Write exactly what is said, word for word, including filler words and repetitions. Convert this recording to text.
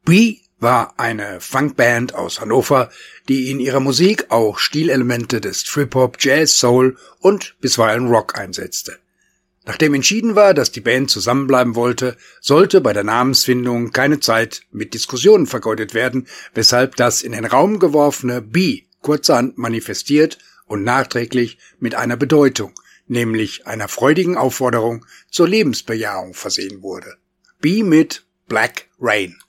Bee war eine Funkband aus Hannover, die in ihrer Musik auch Stilelemente des Trip-Hop, Jazz, Soul und bisweilen Rock einsetzte. Nachdem entschieden war, dass die Band zusammenbleiben wollte, sollte bei der Namensfindung keine Zeit mit Diskussionen vergeudet werden, weshalb das in den Raum geworfene Bee kurzerhand manifestiert und nachträglich mit einer Bedeutung, nämlich einer freudigen Aufforderung zur Lebensbejahung versehen wurde. Bee mit Black Rain.